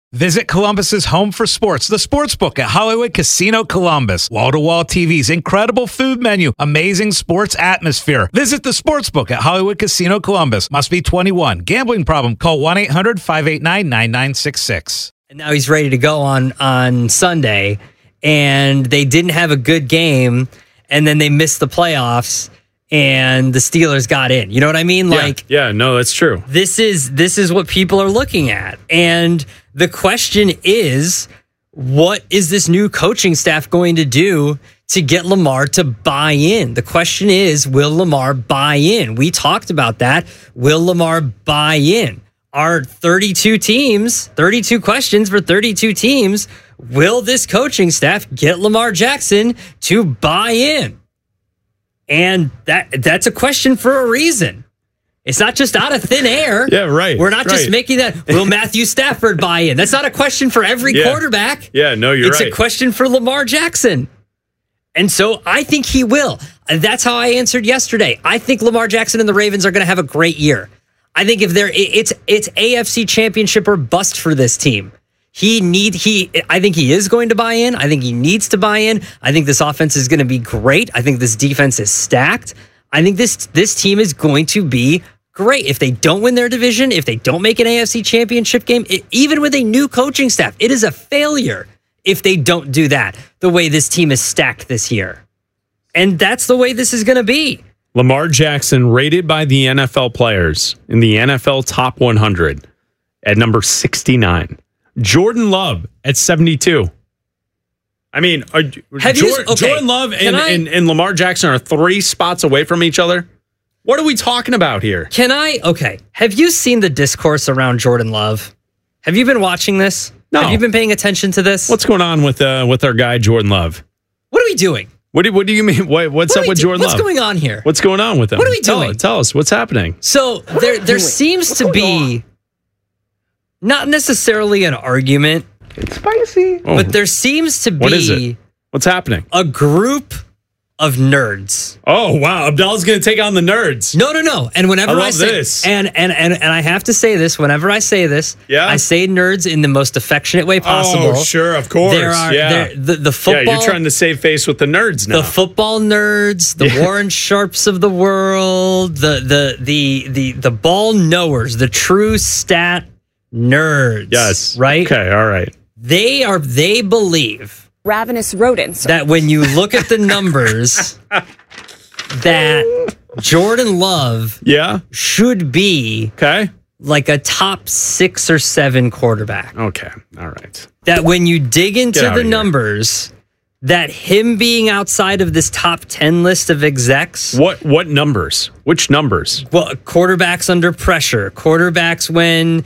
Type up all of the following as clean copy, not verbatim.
Visit Columbus's home for sports, the Sportsbook at Hollywood Casino Columbus. Wall-to-wall TVs, incredible food menu, amazing sports atmosphere. Visit the Sportsbook at Hollywood Casino Columbus. Must be 21. Gambling problem? Call 1-800-589-9966. And now he's ready to go on Sunday, and they didn't have a good game, and then they missed the playoffs, and the Steelers got in. You know what I mean? Yeah, no, that's true. This is what people are looking at. And the question is, what is this new coaching staff going to do to get Lamar to buy in? The question is, will Lamar buy in? We talked about that. Will Lamar buy in? Our 32 teams, 32 questions for 32 teams. Will this coaching staff get Lamar Jackson to buy in? And that's a question for a reason. It's not just out of thin air. Yeah, right. We're not just making that. Will Matthew Stafford buy in? That's not a question for every quarterback. Yeah, no, you're right. It's a question for Lamar Jackson. And so I think he will. That's how I answered yesterday. I think Lamar Jackson and the Ravens are going to have a great year. I think if it's AFC Championship or bust for this team. I think he is going to buy in. I think he needs to buy in. I think this offense is going to be great. I think this defense is stacked. I think this team is going to be great. If they don't win their division, if they don't make an AFC Championship game, even with a new coaching staff, it is a failure if they don't do that the way this team is stacked this year. And that's the way this is going to be. Lamar Jackson rated by the NFL players in the NFL Top 100 at number 69. Jordan Love at 72. I mean, Jordan Love and Lamar Jackson are 3 spots away from each other. What are we talking about here? Have you seen the discourse around Jordan Love? Have you been watching this? No. Have you been paying attention to this? What's going on with our guy Jordan Love? What are we doing? What do you mean? What's up with Jordan Love? What's going on here? What's going on with him? What are we doing? Tell us what's happening. So there seems to be not necessarily an argument. It's spicy. But there seems to be... What is it? What's happening? A group of nerds. Oh, wow. Abdallah's going to take on the nerds. No. And whenever I say this. And I have to say this, whenever I say this, I say nerds in the most affectionate way possible. Oh, sure, of course. The football... Yeah, you're trying to save face with the nerds now. The football nerds, the Warren Sharps of the world, the ball knowers, the true stat nerds. Yes. Right? Okay, all right. They believe ravenous rodents that when you look at the numbers that Jordan Love should be like a top 6 or 7 quarterback. Okay. All right. That when you dig into the numbers, that him being outside of this top 10 list of execs. What numbers? Which numbers? Well, quarterbacks under pressure, quarterbacks when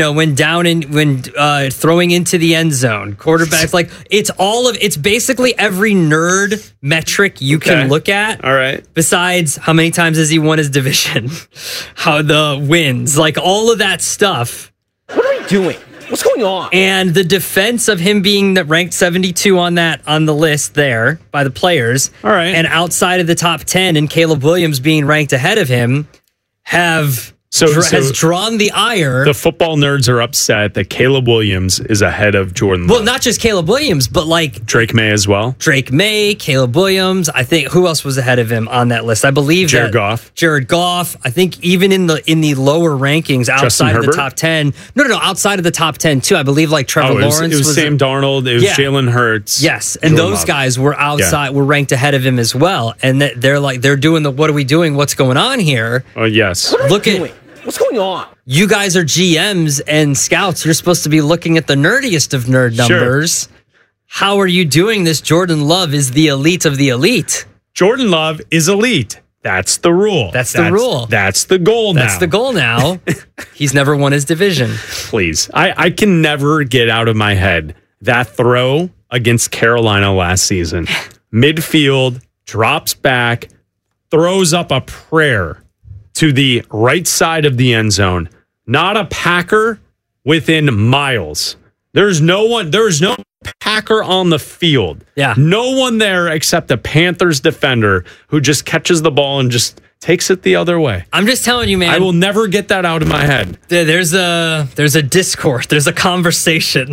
throwing into the end zone, quarterbacks it's basically every nerd metric you can look at. All right. Besides how many times has he won his division, how the wins, like all of that stuff. What are we doing? What's going on? And the defense of him being ranked 72 on the list there by the players, all right, and outside of the top 10, and Caleb Williams being ranked ahead of him, has drawn the ire. The football nerds are upset that Caleb Williams is ahead of Jordan Love. Well, not just Caleb Williams, but like Drake May as well. Drake May, Caleb Williams. I think who else was ahead of him on that list? I believe Jared Goff. Jared Goff. I think even in the lower rankings outside of the top 10. No, outside of the top 10 too. I believe like Trevor Lawrence. It was Sam Darnold. It was Jalen Hurts. Yes, and Jordan those guys were outside. Were ranked ahead of him as well. And they're doing the what are we doing? What's going on here? Oh yes. Look at. What's going on? You guys are GMs and scouts. You're supposed to be looking at the nerdiest of nerd numbers. Sure. How are you doing this? Jordan Love is the elite of the elite. Jordan Love is elite. That's the rule. That's the rule. That's the goal now. That's the goal now. He's never won his division. Please. I can never get out of my head that throw against Carolina last season. Midfield, drops back, throws up a prayer to the right side of the end zone. Not a Packer within miles. There's no Packer on the field. Yeah. No one there except a Panthers defender who just catches the ball and just takes it the other way. I'm just telling you, man. I will never get that out of my head. There's a discourse. There's a conversation